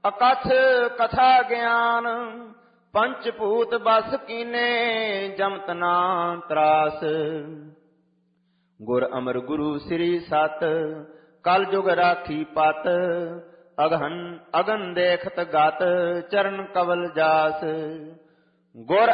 ਅਕਥ ਕਥਾ ਗਿਆਨ, ਪੰਚ ਭੂਤ ਬਸ ਕੀਨੇ, ਜਮਤ ਨਾ ਤਰਾਸ। ਗੁਰ ਅਮਰ ਗੁਰੂ ਸ੍ਰੀ ਸਤ, ਕਲ ਜੁਗ ਰਾਖੀ ਪਤ, ਅਗਨ ਦੇਖਤ ਗਤ, ਚਰਨ ਕਵਲ ਜਾਸ। ਗੁਰ